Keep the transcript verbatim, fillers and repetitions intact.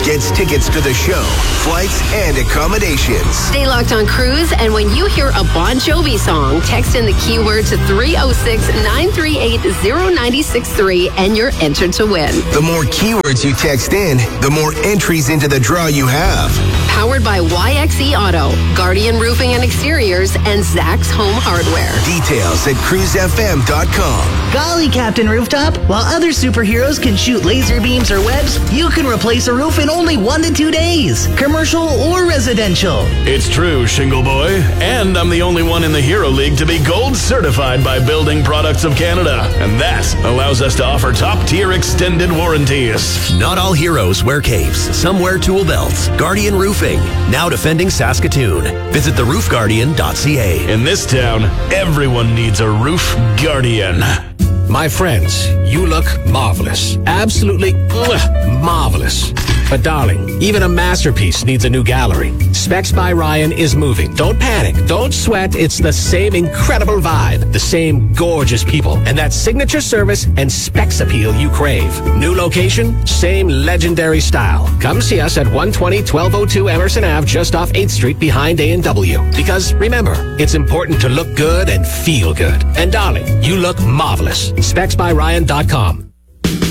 gets tickets to the show, flights, and accommodations. Stay locked on Cruise, and when you hear a Bon Jovi song, text in the keyword to three oh six, nine three eight, oh nine six three and you're entered to win. The more keywords you text in, the more entries into the draw you have. Powered by Y X E Auto, Guardian Roofing and Exteriors, and Zach's Home Hardware. Details at cruise f m dot com. Golly, Captain Rooftop, while other superheroes can shoot laser beams or webs, you can replace a roof in only one to two days, commercial or residential. It's true, Shingle Boy, and I'm the only one in the Hero League to be gold certified by Building Products of Canada, and that allows us to offer top-tier extended warranties. Not all heroes wear capes. Some wear tool belts. Guardian Roofing, now defending Saskatoon. Visit the roof guardian dot c a. In this town, everyone needs a roof guardian. My friends, you look marvelous. Absolutely ugh, marvelous. But darling, even a masterpiece needs a new gallery. Specs by Ryan is moving. Don't panic. Don't sweat. It's the same incredible vibe, the same gorgeous people, and that signature service and specs appeal you crave. New location, same legendary style. Come see us at one twenty, twelve oh two Emerson Avenue, just off eighth Street behind A and W. Because remember, it's important to look good and feel good. And darling, you look marvelous. specs by ryan dot com.